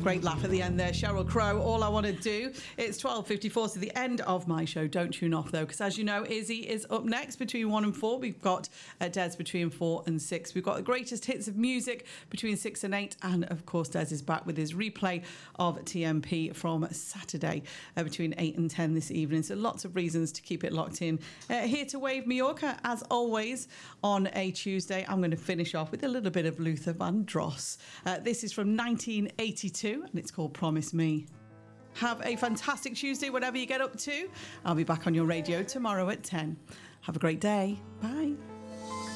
Great laugh at the end there, Sheryl Crow. All I want to do. It's 12:54, so the end of my show. Don't tune off though, because as you know, Izzy is up next between 1 and 4. We've got Des between 4 and 6. We've got the greatest hits of music between 6 and 8, and of course Des is back with his replay of TMP from Saturday between 8 and 10 this evening. So lots of reasons to keep it locked in. Here to Wave Mallorca, as always, on a Tuesday. I'm going to finish off with a little bit of Luther Vandross. This is from 1982 and it's called Promise Me. Have a fantastic Tuesday, whatever you get up to. I'll be back on your radio tomorrow at 10. Have a great day. Bye.